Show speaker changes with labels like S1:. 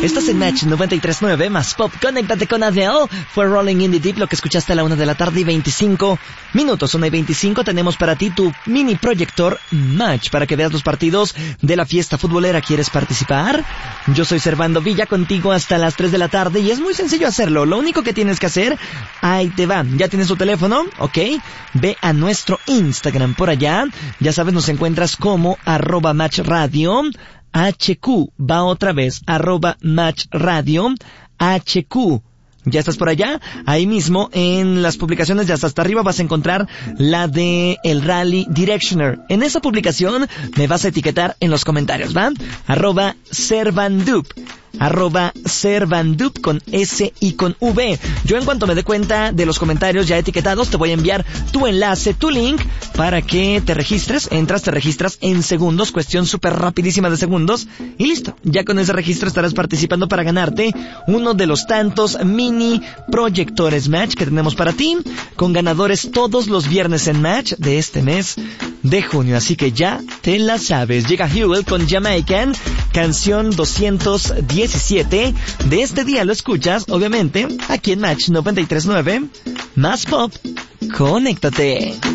S1: Estás en Match 93.9 más Pop. Conéctate con Adele. Fue Rolling in the Deep, lo que escuchaste a la 1 de la tarde y 25 minutos. 1:25 tenemos para ti tu mini proyector Match para que veas los partidos de la fiesta futbolera. ¿Quieres participar? Yo soy Servando Villa, contigo hasta las 3 de la tarde y es muy sencillo hacerlo. Lo único que tienes que hacer, ahí te va. ¿Ya tienes tu teléfono? Ok. Ve a nuestro Instagram por allá. Ya sabes, nos encuentras como @matchradio. HQ, va otra vez, @matchradio, HQ. ¿Ya estás por allá? Ahí mismo, en las publicaciones de hasta arriba vas a encontrar la de el Rally Directioner. En esa publicación me vas a etiquetar en los comentarios, ¿va? @Servandup. @Servandup con S y con V. Yo en cuanto me dé cuenta de los comentarios ya etiquetados, te voy a enviar tu enlace, tu link, para que te registres. Entras, te registras en segundos, cuestión súper rapidísima de segundos, y listo. Ya con ese registro estarás participando para ganarte uno de los tantos mini proyectores Match que tenemos para ti, con ganadores todos los viernes en Match de este mes de junio. Así que ya te la sabes. Llega Hewell con Jamaican, canción 217 de este día. Lo escuchas, obviamente, aquí en Match 93.9 más Pop. Conéctate.